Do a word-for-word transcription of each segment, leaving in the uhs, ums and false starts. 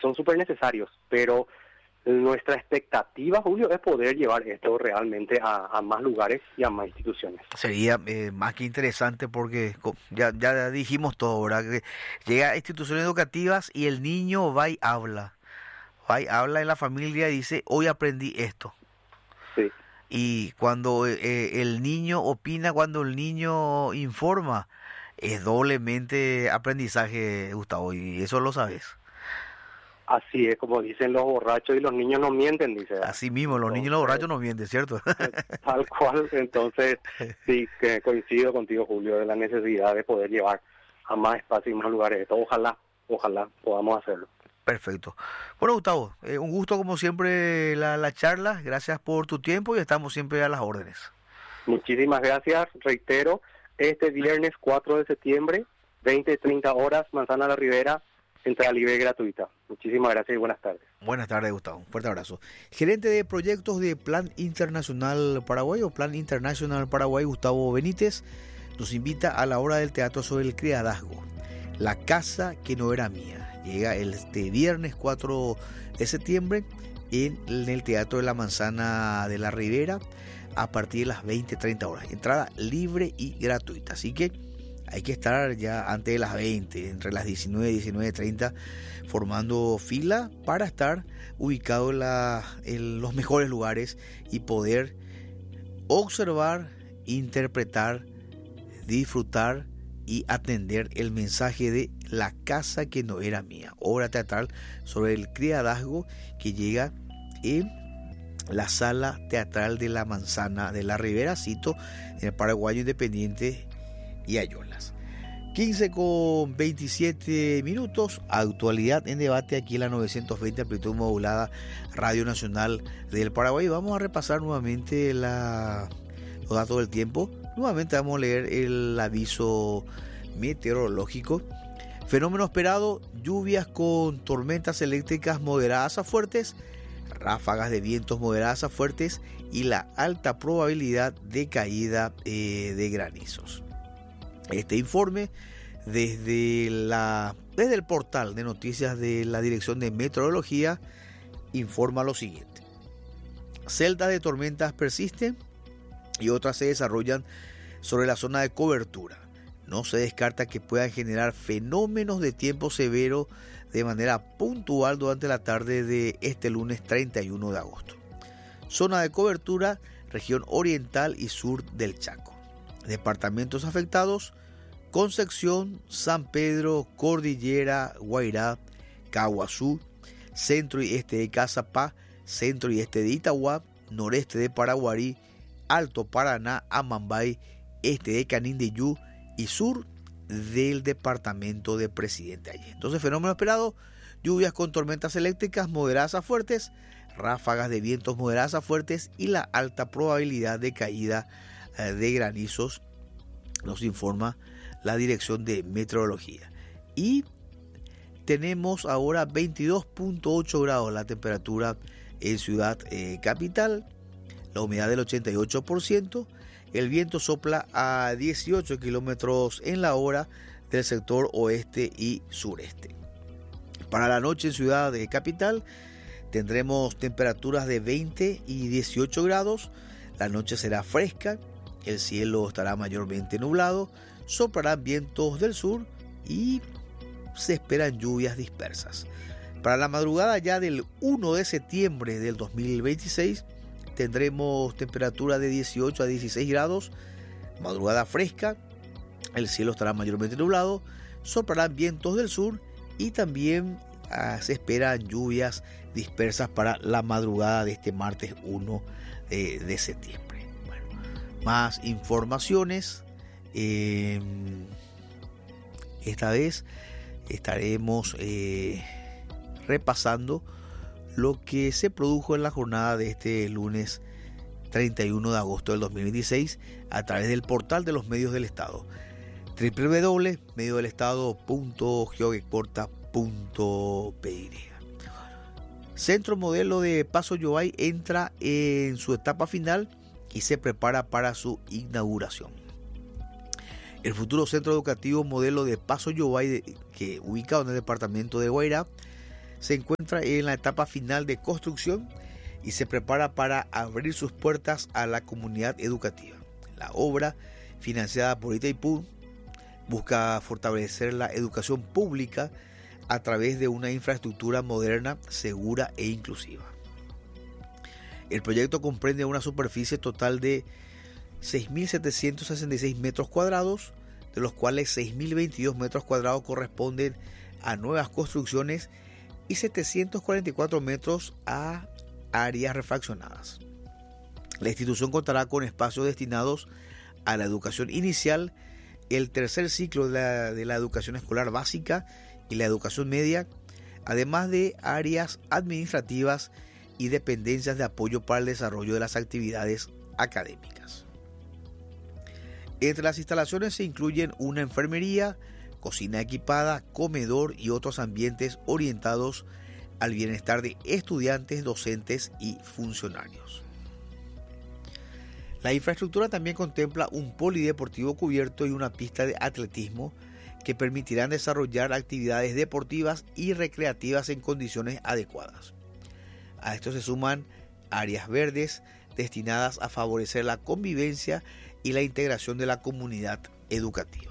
son súper necesarios, pero nuestra expectativa, Julio, es poder llevar esto realmente a, a más lugares y a más instituciones. Sería eh, más que interesante porque ya, ya dijimos todo, ¿verdad? Que llega a instituciones educativas y el niño va y habla. Va y habla en la familia y dice, hoy aprendí esto. Sí. Y cuando eh, el niño opina, cuando el niño informa, es doblemente aprendizaje, Gustavo, y eso lo sabes. Así es, como dicen los borrachos y los niños no mienten, dice. Así mismo, los entonces, niños y los borrachos no mienten, ¿cierto? Tal cual, entonces sí, que coincido contigo, Julio, de la necesidad de poder llevar a más espacios y más lugares esto. Ojalá, ojalá podamos hacerlo. Perfecto. Bueno, Gustavo, eh, un gusto como siempre la, la charla, gracias por tu tiempo y estamos siempre a las órdenes. Muchísimas gracias, reitero, este viernes cuatro de septiembre, veinte treinta horas, Manzana La Ribera, entrada libre gratuita. Muchísimas gracias y buenas tardes. Buenas tardes, Gustavo. Un fuerte abrazo. Gerente de proyectos de Plan Internacional Paraguay o Plan International Paraguay, Gustavo Benítez, nos invita a la hora del teatro sobre el criadazgo. La casa que no era mía. Llega este viernes cuatro de septiembre en el Teatro de la Manzana de la Ribera a partir de las veinte treinta horas. Entrada libre y gratuita. Así que hay que estar ya antes de las veinte, entre las diecinueve y diecinueve treinta, formando fila para estar ubicado en, la, en los mejores lugares y poder observar, interpretar, disfrutar y atender el mensaje de La casa que no era mía, obra teatral sobre el criadazgo que llega en la Sala Teatral de la Manzana de la Ribera, cito, en el Paraguayo Independiente y Ayolas. quince con veintisiete minutos, actualidad en debate aquí en la novecientos veinte amplitud modulada Radio Nacional del Paraguay. Vamos a repasar nuevamente la, los datos del tiempo. Nuevamente vamos a leer el aviso meteorológico. Fenómeno esperado, lluvias con tormentas eléctricas moderadas a fuertes, ráfagas de vientos moderadas a fuertes y la alta probabilidad de caída eh, de granizos. Este informe desde, la, desde el portal de noticias de la Dirección de Meteorología informa lo siguiente. Celdas de tormentas persisten y otras se desarrollan sobre la zona de cobertura. No se descarta que puedan generar fenómenos de tiempo severo de manera puntual durante la tarde de este lunes treinta y uno de agosto. Zona de cobertura, región oriental y sur del Chaco. Departamentos afectados: Concepción, San Pedro, Cordillera, Guairá, Caguazú, centro y este de Cazapá, centro y este de Itagua, noreste de Paraguarí, Alto Paraná, Amambay, este de Canindeyú y sur del departamento de Presidente Allende. Entonces, fenómeno esperado: lluvias con tormentas eléctricas moderadas a fuertes, ráfagas de vientos moderadas a fuertes y la alta probabilidad de caída eh, de granizos, nos informa la Dirección de Meteorología. Y tenemos ahora veintidós punto ocho grados la temperatura en Ciudad eh, Capital, la humedad del ochenta y ocho por ciento, el viento sopla a dieciocho kilómetros en la hora del sector oeste y sureste. Para la noche en Ciudad de Capital tendremos temperaturas de veinte y dieciocho grados, la noche será fresca, el cielo estará mayormente nublado, soplarán vientos del sur y se esperan lluvias dispersas. Para la madrugada ya del uno de septiembre del dos mil veintiséis tendremos temperatura de dieciocho a dieciséis grados, madrugada fresca, el cielo estará mayormente nublado, soplarán vientos del sur y también ah, se esperan lluvias dispersas para la madrugada de este martes uno de, de septiembre. Bueno, más informaciones. Eh, esta vez estaremos eh, repasando lo que se produjo en la jornada de este lunes treinta y uno de agosto del dos mil veintiséis a través del portal de los medios del Estado, doble u doble u doble punto medio del estado punto geoexporta punto p y. Centro Modelo de Paso Yobay entra en su etapa final y se prepara para su inauguración. El futuro centro educativo modelo de Paso Yobay, que ubicado en el departamento de Guairá, se encuentra en la etapa final de construcción y se prepara para abrir sus puertas a la comunidad educativa. La obra, financiada por Itaipú, busca fortalecer la educación pública a través de una infraestructura moderna, segura e inclusiva. El proyecto comprende una superficie total de seis mil setecientos sesenta y seis metros cuadrados, de los cuales seis mil veintidós metros cuadrados corresponden a nuevas construcciones y setecientos cuarenta y cuatro metros a áreas refaccionadas. La institución contará con espacios destinados a la educación inicial, el tercer ciclo de la, de la educación escolar básica y la educación media, además de áreas administrativas y dependencias de apoyo para el desarrollo de las actividades académicas. Entre las instalaciones se incluyen una enfermería, cocina equipada, comedor y otros ambientes orientados al bienestar de estudiantes, docentes y funcionarios. La infraestructura también contempla un polideportivo cubierto y una pista de atletismo que permitirán desarrollar actividades deportivas y recreativas en condiciones adecuadas. A esto se suman áreas verdes destinadas a favorecer la convivencia y la integración de la comunidad educativa.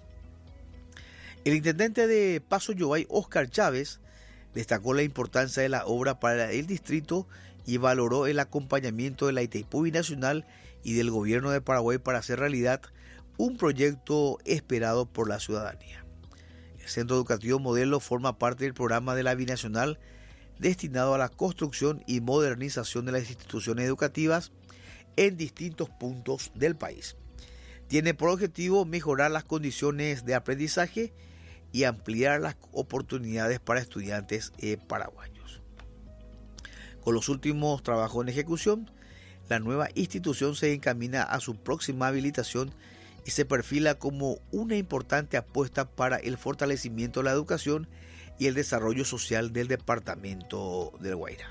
El intendente de Paso Yobay, Oscar Chávez, destacó la importancia de la obra para el distrito y valoró el acompañamiento de la Itaipú Binacional y del gobierno de Paraguay para hacer realidad un proyecto esperado por la ciudadanía. El Centro Educativo Modelo forma parte del programa de la Binacional destinado a la construcción y modernización de las instituciones educativas en distintos puntos del país. Tiene por objetivo mejorar las condiciones de aprendizaje y ampliar las oportunidades para estudiantes eh, paraguayos. Con los últimos trabajos en ejecución, la nueva institución se encamina a su próxima habilitación y se perfila como una importante apuesta para el fortalecimiento de la educación y el desarrollo social del departamento del Guairá.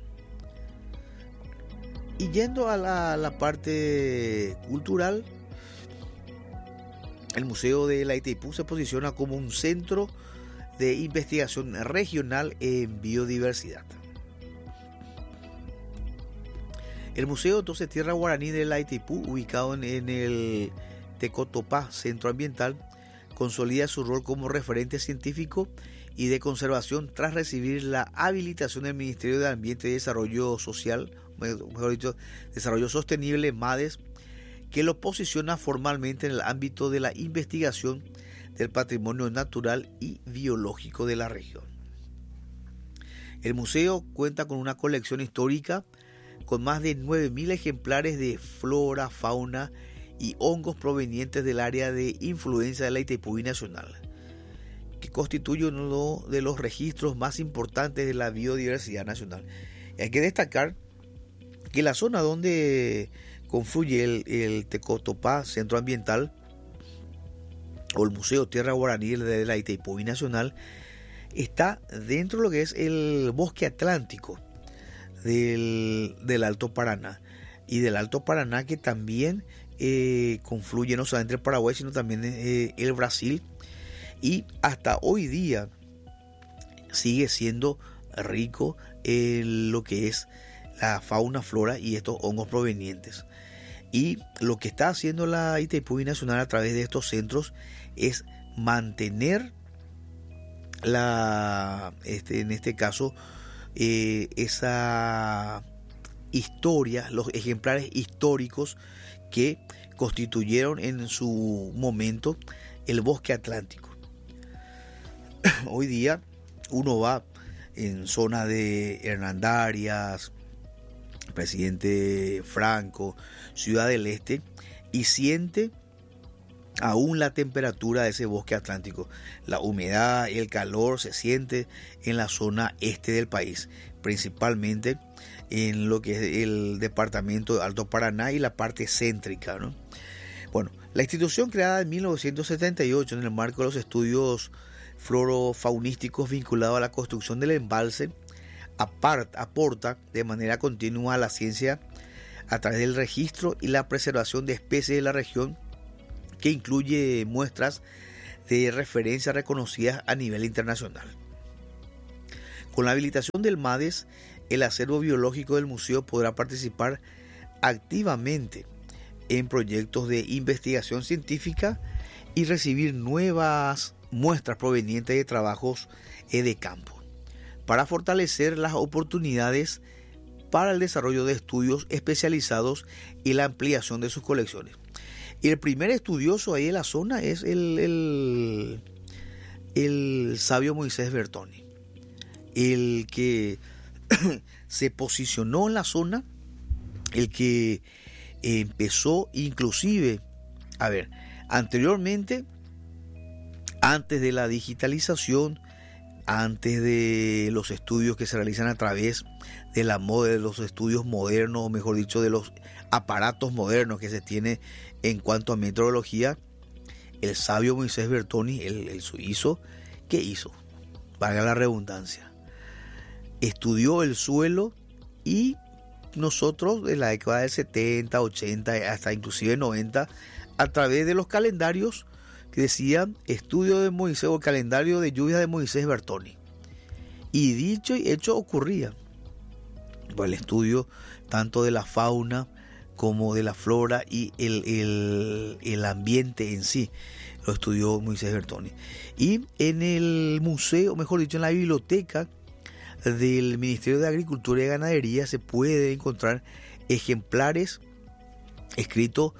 Y yendo a la, la parte cultural, el Museo de la Itaipú se posiciona como un centro de investigación regional en biodiversidad. El Museo entonces Tierra Guaraní de la Itaipú, ubicado en, en el Tecotopá Centro Ambiental, consolida su rol como referente científico y de conservación tras recibir la habilitación del Ministerio de Ambiente y Desarrollo Social, mejor dicho, Desarrollo Sostenible, MADES, que lo posiciona formalmente en el ámbito de la investigación del patrimonio natural y biológico de la región. El museo cuenta con una colección histórica con más de nueve mil ejemplares de flora, fauna y hongos provenientes del área de influencia de la Itaipú Binacional, que constituye uno de los registros más importantes de la biodiversidad nacional. Y hay que destacar que la zona donde confluye el, el Tecotopá Centro Ambiental o el Museo Tierra Guaraní de la Itaipú Binacional está dentro de lo que es el bosque atlántico del, del Alto Paraná, y del Alto Paraná que también eh, confluye no solamente el Paraguay sino también eh, el Brasil, y hasta hoy día sigue siendo rico en lo que es la fauna, flora y estos hongos provenientes. Y lo que está haciendo la Itaipú Binacional a través de estos centros es mantener la, este, en este caso, eh, esa historia, los ejemplares históricos que constituyeron en su momento el bosque atlántico. Hoy día uno va en zona de Hernandarias, Presidente Franco, Ciudad del Este, y siente aún la temperatura de ese bosque atlántico. La humedad y el calor se siente en la zona este del país, principalmente en lo que es el departamento de Alto Paraná y la parte céntrica, ¿no? Bueno, la institución creada en mil novecientos setenta y ocho en el marco de los estudios florofaunísticos vinculados a la construcción del embalse aporta de manera continua a la ciencia a través del registro y la preservación de especies de la región, que incluye muestras de referencia reconocidas a nivel internacional. Con la habilitación del MADES, el acervo biológico del museo podrá participar activamente en proyectos de investigación científica y recibir nuevas muestras provenientes de trabajos de campo, para fortalecer las oportunidades para el desarrollo de estudios especializados y la ampliación de sus colecciones. Y el primer estudioso ahí en la zona es el, el, el sabio Moisés Bertoni, el que se posicionó en la zona, el que empezó inclusive, a ver, anteriormente, antes de la digitalización, antes de los estudios que se realizan a través de la moda, de los estudios modernos, o mejor dicho, de los aparatos modernos que se tiene en cuanto a meteorología, el sabio Moisés Bertoni, el, el suizo, ¿qué hizo? Valga la redundancia. Estudió el suelo y nosotros de la década del setenta, ochenta, hasta inclusive noventa, a través de los calendarios que decían estudio de Moisés o calendario de lluvia de Moisés Bertoni. Y dicho y hecho ocurría. Bueno, el estudio tanto de la fauna como de la flora y el, el, el ambiente en sí lo estudió Moisés Bertoni. Y en el museo, mejor dicho, en la biblioteca del Ministerio de Agricultura y Ganadería se puede encontrar ejemplares escritos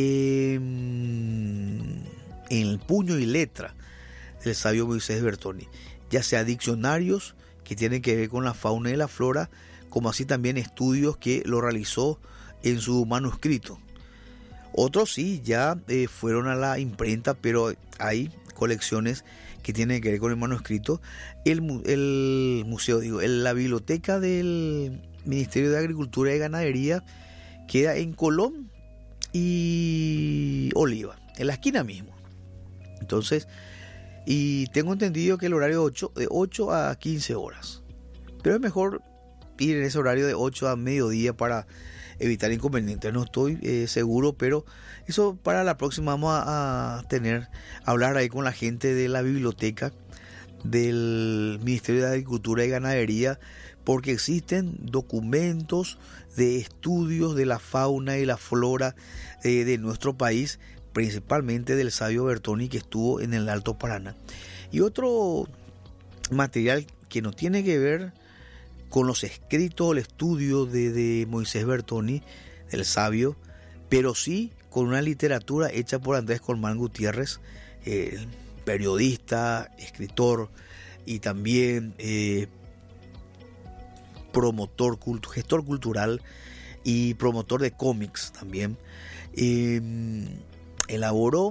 en, en el puño y letra del sabio Moisés Bertoni, ya sea diccionarios que tienen que ver con la fauna y la flora, como así también estudios que lo realizó en su manuscrito. Otros sí ya eh, fueron a la imprenta, pero hay colecciones que tienen que ver con el manuscrito. El, el museo, digo, el, la biblioteca del Ministerio de Agricultura y Ganadería queda en Colón y Oliva, en la esquina mismo. Entonces, y tengo entendido que el horario ocho, de ocho a quince horas, pero es mejor ir en ese horario de ocho a mediodía para evitar inconvenientes. No estoy eh, seguro, pero eso para la próxima vamos a, a tener, a hablar ahí con la gente de la biblioteca del Ministerio de Agricultura y Ganadería, porque existen documentos de estudios de la fauna y la flora eh, de nuestro país, principalmente del sabio Bertoni, que estuvo en el Alto Paraná. Y otro material que no tiene que ver con los escritos, el estudio de, de Moisés Bertoni, el sabio, pero sí con una literatura hecha por Andrés Colmán Gutiérrez, eh, periodista, escritor y también eh, promotor, culto, gestor cultural y promotor de cómics también. Eh, elaboró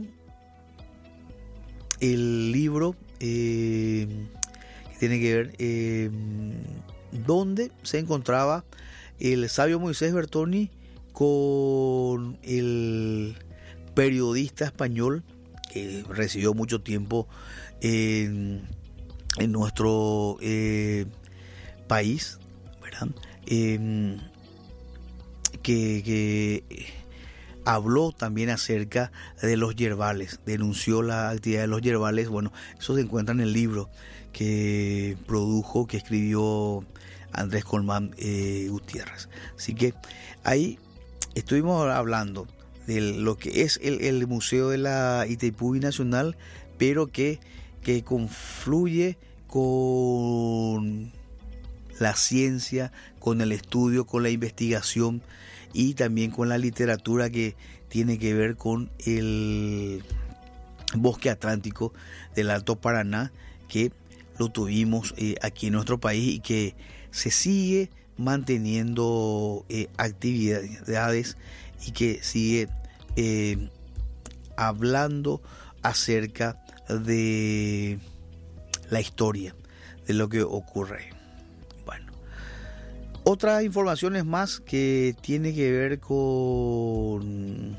el libro eh, que tiene que ver eh, donde se encontraba el sabio Moisés Bertoni con el periodista español que residió mucho tiempo en, en nuestro eh, país, ¿verdad? Eh, que, que habló también acerca de los yerbales, denunció la actividad de los yerbales. Bueno, eso se encuentra en el libro que produjo, que escribió Andrés Colmán eh, Gutiérrez. Así que ahí estuvimos hablando de lo que es el, el Museo de la Itaipú Binacional, pero que, que confluye con la ciencia, con el estudio, con la investigación y también con la literatura que tiene que ver con el bosque atlántico del Alto Paraná, que lo tuvimos eh, aquí en nuestro país y que se sigue manteniendo eh, actividades y que sigue eh, hablando acerca de la historia, de lo que ocurre. Bueno, otras informaciones más que tiene que ver con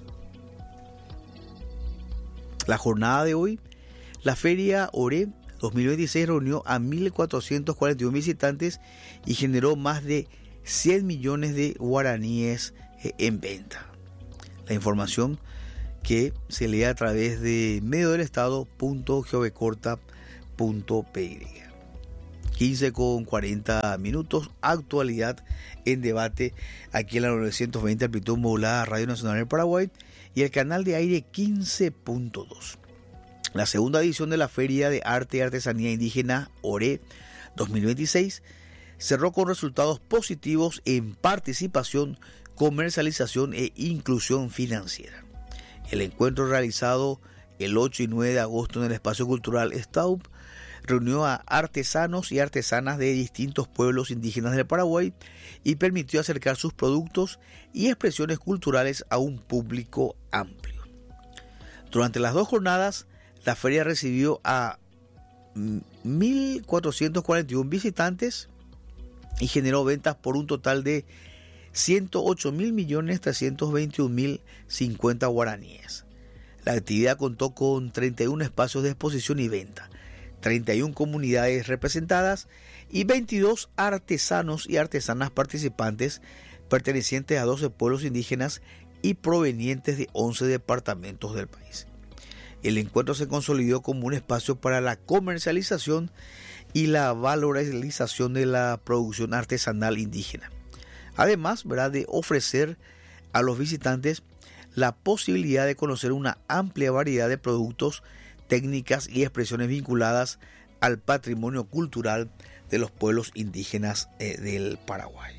la jornada de hoy. La Feria Oré dos mil veintiséis reunió a mil cuatrocientos cuarenta y uno visitantes y generó más de cien millones de guaraníes eh, en venta. La información que se lee a través de medio del estado punto geovecorta punto p y. quince con cuarenta minutos, actualidad en debate aquí en la novecientos veinte amplitud modulada Radio Nacional del Paraguay y el canal de aire quince punto dos. La segunda edición de la Feria de Arte y Artesanía Indígena ORE dos mil veintiséis cerró con resultados positivos en participación, comercialización e inclusión financiera. El encuentro realizado el ocho y nueve de agosto en el Espacio Cultural Staup reunió a artesanos y artesanas de distintos pueblos indígenas del Paraguay y permitió acercar sus productos y expresiones culturales a un público amplio. Durante las dos jornadas, la feria recibió a mil cuatrocientos cuarenta y uno visitantes y generó ventas por un total de ciento ocho mil millones trescientos veintiún mil cincuenta guaraníes. La actividad contó con treinta y uno espacios de exposición y venta, treinta y una comunidades representadas y veintidós artesanos y artesanas participantes pertenecientes a doce pueblos indígenas y provenientes de once departamentos del país. El encuentro se consolidó como un espacio para la comercialización y la valorización de la producción artesanal indígena. Además, ¿verdad?, de ofrecer a los visitantes la posibilidad de conocer una amplia variedad de productos, técnicas y expresiones vinculadas al patrimonio cultural de los pueblos indígenas eh, del Paraguay.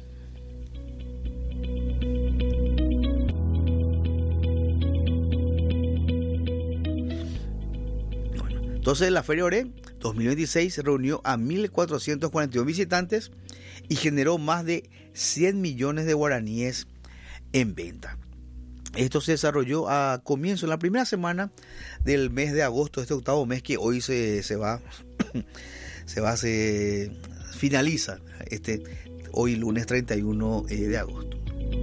Bueno, entonces la Feria ORE dos mil veintiséis reunió a mil cuatrocientos cuarenta y uno visitantes y generó más de cien millones de guaraníes en venta. Esto se desarrolló a comienzo, en la primera semana del mes de agosto, este octavo mes que hoy se, se va, se va, se finaliza, este, hoy lunes treinta y uno de agosto.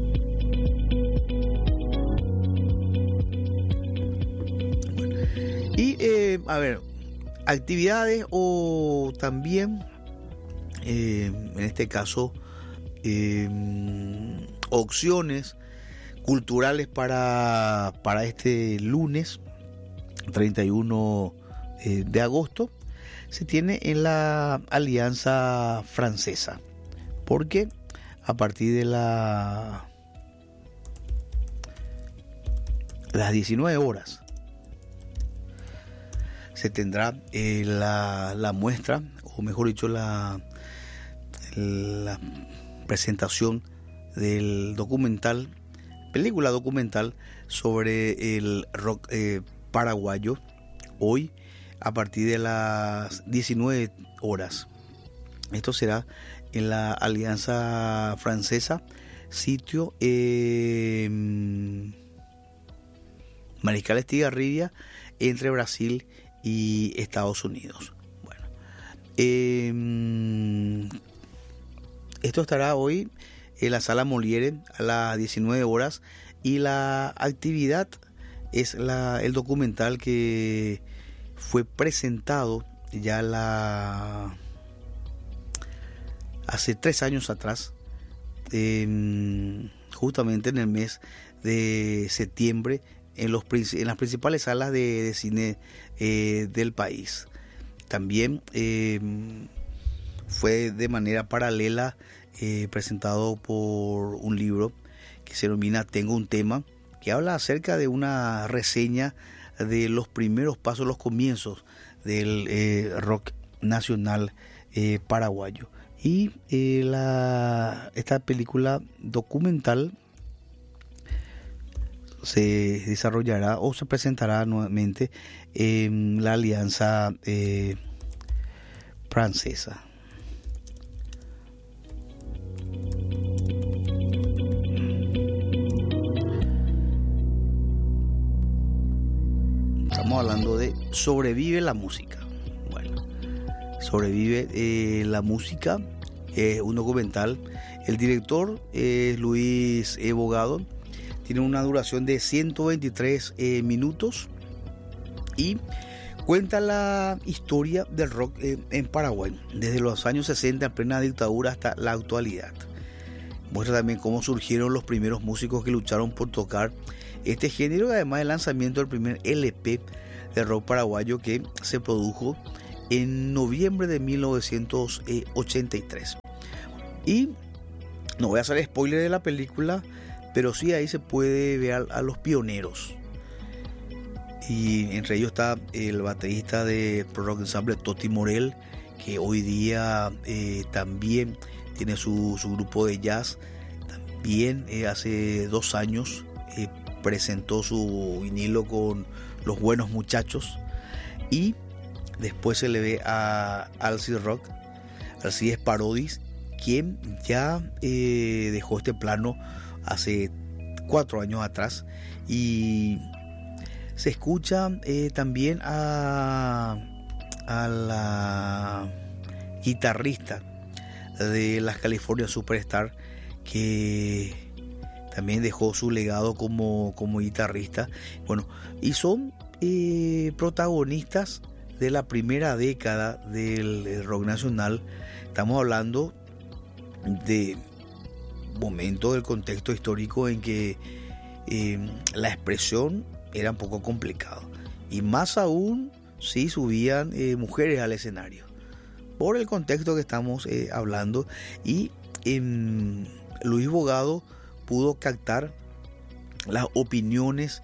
Bueno, y, eh, a ver, actividades o también, eh, en este caso, eh, opciones culturales para, para este lunes treinta y uno eh, de agosto se tiene en la Alianza Francesa, porque a partir de la, las diecinueve horas se tendrá eh, la, la muestra, o mejor dicho la, la presentación del documental película documental sobre el rock eh, paraguayo, hoy a partir de las diecinueve horas. Esto será en la Alianza Francesa, sitio eh, Mariscal Estigarribia, entre Brasil y Estados Unidos. Bueno, eh, esto estará hoy en la Sala Moliere a las diecinueve horas y la actividad es la, el documental que fue presentado ya la, hace tres años atrás, eh, justamente en el mes de septiembre en, los, en las principales salas de, de cine eh, del país. También eh, fue de manera paralela Eh, presentado por un libro que se denomina Tengo un tema, que habla acerca de una reseña de los primeros pasos, los comienzos del eh, rock nacional eh, paraguayo. Y eh, la, esta película documental se desarrollará o se presentará nuevamente en la Alianza eh, Francesa. Estamos hablando de Sobrevive la música. Bueno, Sobrevive eh, la música, es eh, un documental. El director es eh, Luis E. Bogado. Tiene una duración de ciento veintitrés eh, minutos y cuenta la historia del rock eh, en Paraguay, desde los años sesenta, en plena dictadura, hasta la actualidad. Muestra también cómo surgieron los primeros músicos que lucharon por tocar este género, además del lanzamiento del primer L P de rock paraguayo que se produjo en noviembre de mil novecientos ochenta y tres. Y no voy a hacer spoiler de la película, pero sí ahí se puede ver a, a los pioneros. Y entre ellos está el baterista de Pro Rock Ensemble, Toti Morell, que hoy día eh, también tiene su, su grupo de jazz. También eh, hace dos años eh, presentó su vinilo con Los Buenos Muchachos. Y después se le ve a Alcide Rock, Alcides Parodis, quien ya eh, dejó este plano hace cuatro años atrás. Y se escucha eh, también a, a la guitarrista de las California Superstar, que también dejó su legado como, como guitarrista. Bueno, y son eh, protagonistas de la primera década del rock nacional. Estamos hablando de momentos del contexto histórico en que eh, la expresión era un poco complicado, y más aún si subían eh, mujeres al escenario, por el contexto que estamos eh, hablando. Y eh, Luis Bogado pudo captar las opiniones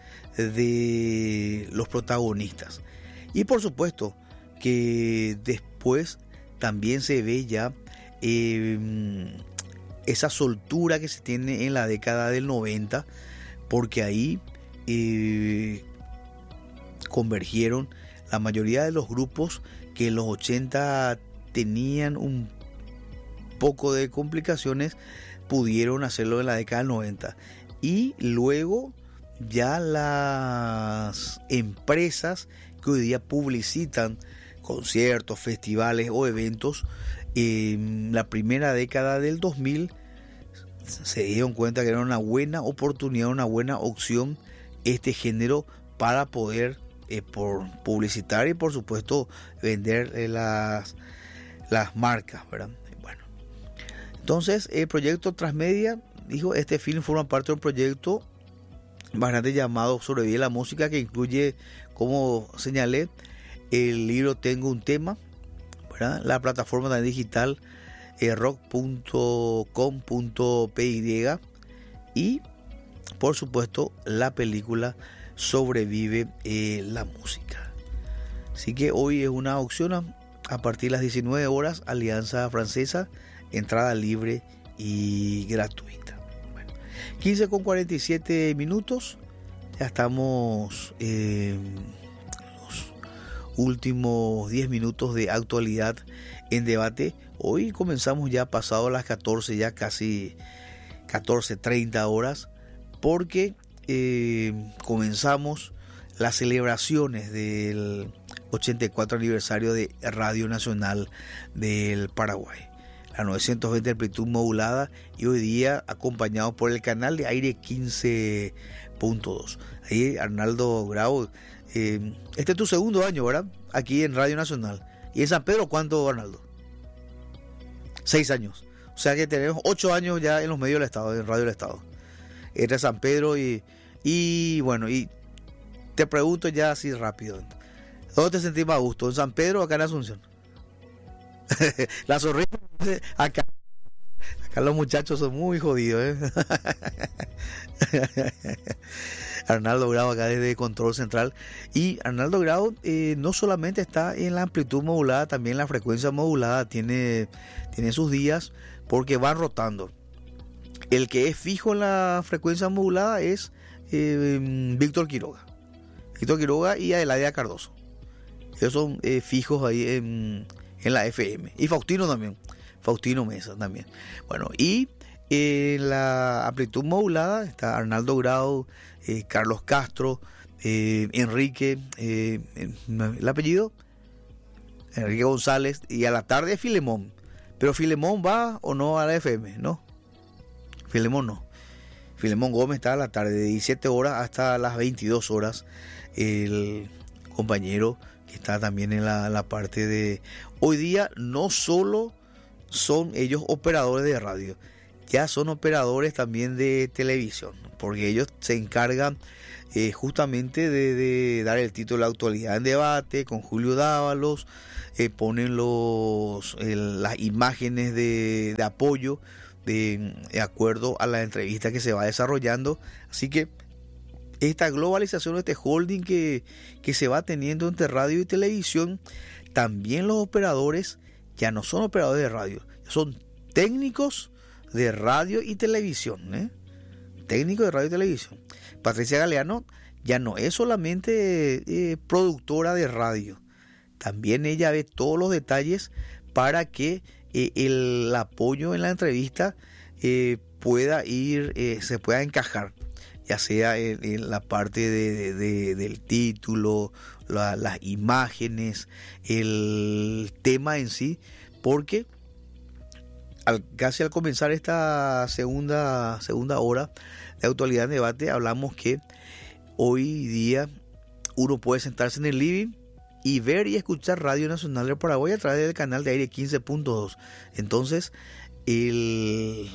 de los protagonistas, y por supuesto que después también se ve ya eh, esa soltura que se tiene en la década del noventa, porque ahí eh, convergieron la mayoría de los grupos que en los ochenta tenían un poco de complicaciones, pudieron hacerlo en la década del noventa. Y luego ya las empresas que hoy día publicitan conciertos, festivales o eventos, en la primera década del dos mil se dieron cuenta que era una buena oportunidad, una buena opción este género para poder eh, por publicitar y por supuesto vender eh, las, las marcas, ¿verdad? Bueno, entonces el proyecto Transmedia dijo: este film forma parte de un proyecto bastante llamado Sobrevive la Música, que incluye, como señalé, el libro Tengo un Tema, ¿verdad?, la plataforma también digital eh, rock punto com punto p y, y por supuesto la película Sobrevive eh, la Música. Así que hoy es una opción a, a partir de las diecinueve horas, Alianza Francesa, entrada libre y gratuita. Bueno, quince con cuarenta y siete minutos, ya estamos en los últimos diez minutos de actualidad en debate. Hoy comenzamos ya pasado las catorce, ya casi catorce treinta horas, porque eh, comenzamos las celebraciones del ochenta y cuatro aniversario de Radio Nacional del Paraguay, la novecientos veinte de amplitud modulada, y hoy día acompañado por el canal de aire quince punto dos. Ahí Arnaldo Grau, eh, este es tu segundo año, ¿verdad?, aquí en Radio Nacional. ¿Y en San Pedro cuánto, Arnaldo? Seis años. O sea que tenemos ocho años ya en los medios del Estado, en Radio del Estado. Entre San Pedro y, y bueno, y te pregunto ya así rápido, ¿dónde te sentís más a gusto? ¿En San Pedro o acá en Asunción? La sonrisa acá. Acá los muchachos son muy jodidos, ¿eh? Arnaldo Grau acá desde Control Central. Y Arnaldo Grau eh, no solamente está en la amplitud modulada, también la frecuencia modulada tiene, tiene sus días, porque van rotando. El que es fijo en la frecuencia modulada es eh, Víctor Quiroga. Víctor Quiroga y Adelaida Cardoso. Ellos son eh, fijos ahí en, en la F M. Y Faustino también. Faustino Mesa también. Bueno, y en la amplitud modulada está Arnaldo Grau, eh, Carlos Castro, eh, Enrique, eh, el apellido, Enrique González, y a la tarde Filemón. Pero Filemón va o no a la F M, ¿no? Filemón no. Filemón Gómez está a la tarde de diecisiete horas hasta las veintidós horas. El compañero que está también en la, la parte de... Hoy día no solo son ellos operadores de radio, ya son operadores también de televisión, porque ellos se encargan eh, justamente de, de dar el título de la actualidad en debate con Julio Dávalos, eh, ponen los eh, las imágenes de, de apoyo de, de acuerdo a la entrevista que se va desarrollando. Así que esta globalización, este holding que, que se va teniendo entre radio y televisión, también los operadores ya no son operadores de radio, son técnicos de radio y televisión, ¿eh? Técnico de radio y televisión. Patricia Galeano ya no es solamente eh, productora de radio, también ella ve todos los detalles para que eh, el apoyo en la entrevista eh, pueda ir, eh, se pueda encajar, ya sea en, en la parte de, de, del título, la, las imágenes, el tema en sí, porque Al, casi al comenzar esta segunda, segunda hora de actualidad en debate, hablamos que hoy día uno puede sentarse en el living y ver y escuchar Radio Nacional de Paraguay a través del canal de aire quince punto dos. Entonces, el,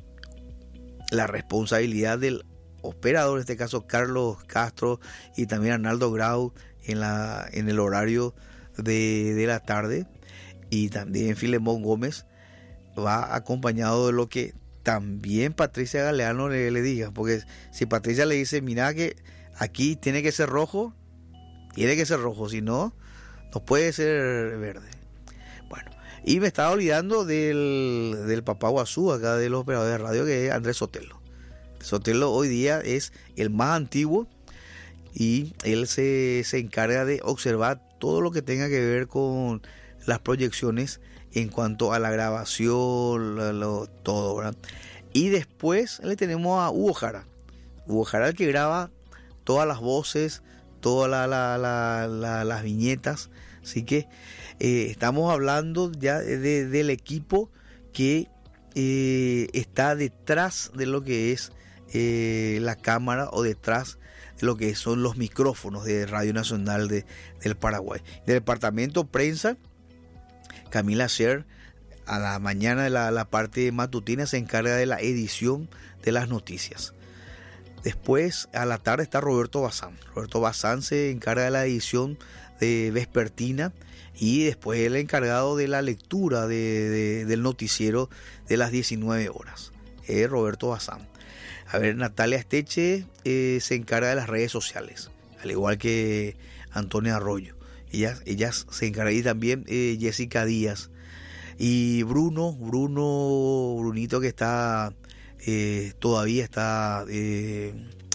la responsabilidad del operador, en este caso Carlos Castro y también Arnaldo Grau en, la, en el horario de, de la tarde, y también Filemón Gómez, va acompañado de lo que también Patricia Galeano le, le diga, porque si Patricia le dice, mira que aquí tiene que ser rojo, tiene que ser rojo, si no, no puede ser verde. Bueno, y me estaba olvidando del, del papá Guazú acá de los operadores de radio, que es Andrés Sotelo. Sotelo hoy día es el más antiguo y él se, se encarga de observar todo lo que tenga que ver con las proyecciones en cuanto a la grabación, lo, lo, todo, ¿verdad? Y después le tenemos a Hugo Jara. Hugo Jara, el que graba todas las voces, todas la, la, la, la, las viñetas. Así que eh, estamos hablando ya de, del equipo que eh, está detrás de lo que es eh, la cámara, o detrás de lo que son los micrófonos de Radio Nacional de, del Paraguay. Del departamento prensa, Camila Sher, a la mañana de la, la parte matutina, se encarga de la edición de las noticias. Después, a la tarde, está Roberto Bazán. Roberto Bazán se encarga de la edición de vespertina, y después el encargado de la lectura de, de, del noticiero de las diecinueve horas. Es Roberto Bazán. A ver, Natalia Esteche eh, se encarga de las redes sociales, al igual que Antonia Arroyo. Ellas, ellas se encargan, y también eh, Jessica Díaz y Bruno, Bruno, Brunito, que está eh, todavía está eh,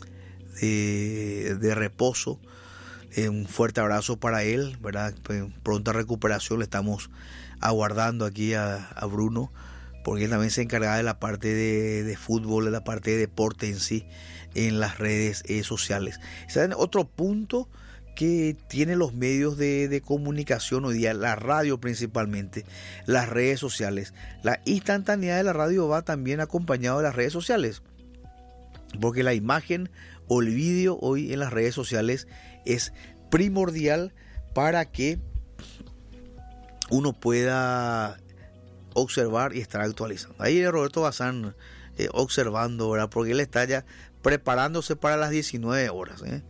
de, de reposo. Eh, un fuerte abrazo para él, ¿verdad? Pronta recuperación, le estamos aguardando aquí a, a Bruno, porque él también se encarga de la parte de, de fútbol, de la parte de deporte en sí, en las redes eh, sociales. ¿Saben? Otro punto que tienen los medios de, de comunicación hoy día, la radio principalmente, las redes sociales. La instantaneidad de la radio va también acompañado de las redes sociales, porque la imagen o el vídeo hoy en las redes sociales es primordial para que uno pueda observar y estar actualizando. Ahí Roberto Bazán eh, observando, ¿verdad? Porque él está ya preparándose para las diecinueve horas, ¿eh?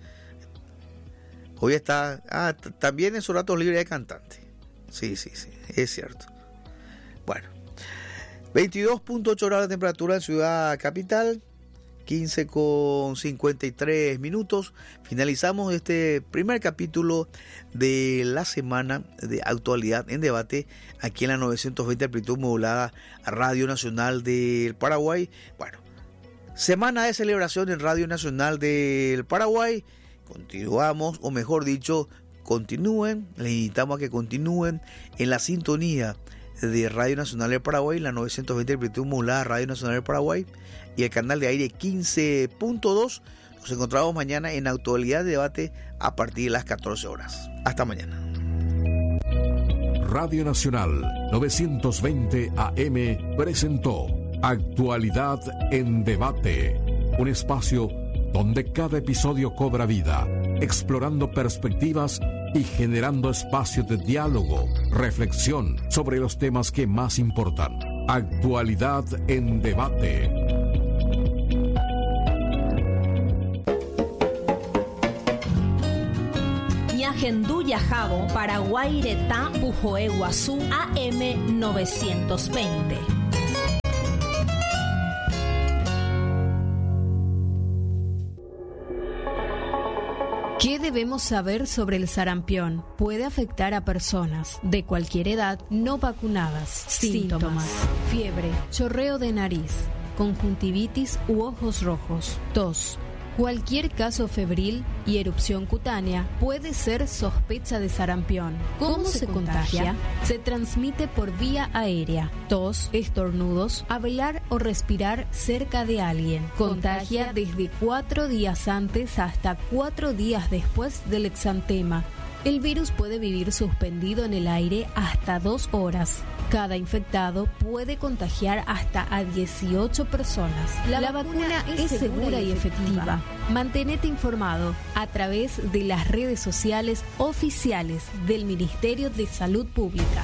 Hoy está, ah, t- también en su rato libre de cantante. Sí, sí, sí, es cierto. Bueno, veintidós punto ocho grados de temperatura en Ciudad Capital, quince con cincuenta y tres minutos. Finalizamos este primer capítulo de la semana de actualidad en debate aquí en la novecientos veinte amplitud modulada Radio Nacional del Paraguay. Bueno, semana de celebración en Radio Nacional del Paraguay. Continuamos, o mejor dicho, continúen, les invitamos a que continúen en la sintonía de Radio Nacional del Paraguay, la novecientos veinte amplitud modulada Radio Nacional del Paraguay, y el canal de aire quince punto dos. Nos encontramos mañana en Actualidad de Debate a partir de las catorce horas. Hasta mañana. Radio Nacional novecientos veinte A M presentó Actualidad en Debate, un espacio donde cada episodio cobra vida, explorando perspectivas y generando espacios de diálogo, reflexión sobre los temas que más importan. Actualidad en debate. Ñagendú Yajabo, Paraguay Retá, Pujoé Guazú, A M novecientos veinte. ¿Qué debemos saber sobre el sarampión? Puede afectar a personas de cualquier edad no vacunadas. Síntomas: fiebre, chorreo de nariz, conjuntivitis u ojos rojos, tos. Cualquier caso febril y erupción cutánea puede ser sospecha de sarampión. ¿Cómo, ¿Cómo se, se contagia? Se transmite por vía aérea, tos, estornudos, hablar o respirar cerca de alguien. Contagia, contagia desde cuatro días antes hasta cuatro días después del exantema. El virus puede vivir suspendido en el aire hasta dos horas. Cada infectado puede contagiar hasta a dieciocho personas. La, La vacuna, vacuna es segura y efectiva. Mantenete informado a través de las redes sociales oficiales del Ministerio de Salud Pública.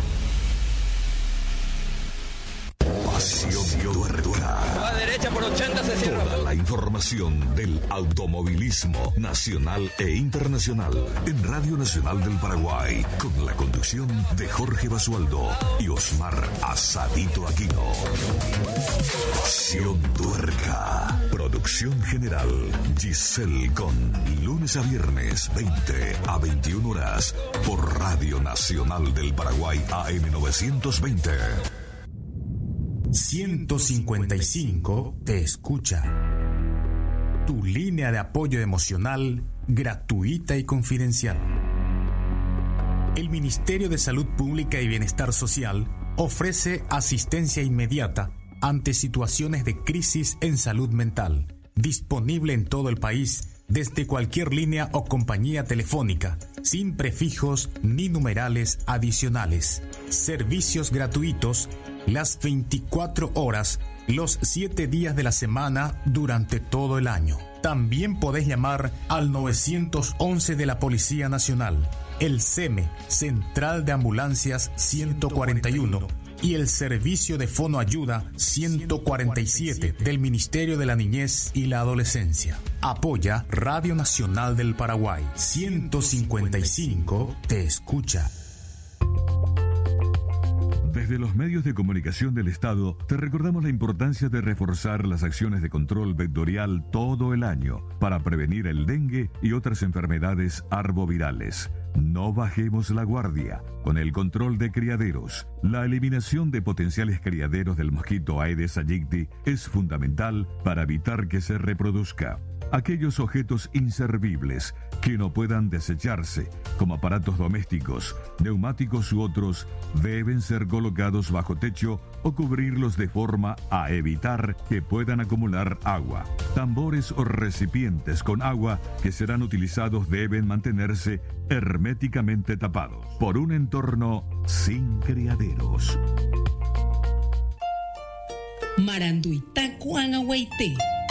A derecha por ochenta se cierra. Toda la información del automovilismo nacional e internacional en Radio Nacional del Paraguay, con la conducción de Jorge Basualdo y Osmar Asadito Aquino. Pasión Tuerca. Producción general Giselle Con. Lunes a viernes, veinte a veintiuna horas, por Radio Nacional del Paraguay A M novecientos veinte. ciento cincuenta y cinco te escucha. Tu línea de apoyo emocional gratuita y confidencial. El Ministerio de Salud Pública y Bienestar Social ofrece asistencia inmediata ante situaciones de crisis en salud mental, disponible en todo el país desde cualquier línea o compañía telefónica, sin prefijos ni numerales adicionales. Servicios gratuitos las veinticuatro horas, los siete días de la semana durante todo el año. También podés llamar al nueve once de la Policía Nacional, el C E M E, Central de Ambulancias ciento cuarenta y uno, y el Servicio de Fono Ayuda ciento cuarenta y siete del Ministerio de la Niñez y la Adolescencia. Apoya Radio Nacional del Paraguay. ciento cincuenta y cinco te escucha. Desde los medios de comunicación del Estado, te recordamos la importancia de reforzar las acciones de control vectorial todo el año para prevenir el dengue y otras enfermedades arbovirales. No bajemos la guardia. Con el control de criaderos, la eliminación de potenciales criaderos del mosquito Aedes aegypti es fundamental para evitar que se reproduzca. Aquellos objetos inservibles que no puedan desecharse, como aparatos domésticos, neumáticos u otros, deben ser colocados bajo techo o cubrirlos de forma a evitar que puedan acumular agua. Tambores o recipientes con agua que serán utilizados deben mantenerse herméticamente tapados por un entorno sin criaderos. Maranduitacuangahuayté.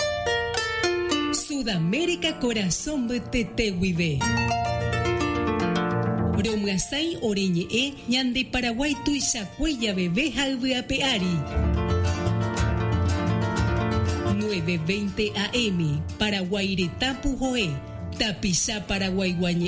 Sudamérica corazón de Tetehuibe. Romgasay oreñe ñande Paraguay tuisacuella bebé halveapeari. nueve veinte A M Paraguay Retapu Joé. Tapizá Paraguay Guañe.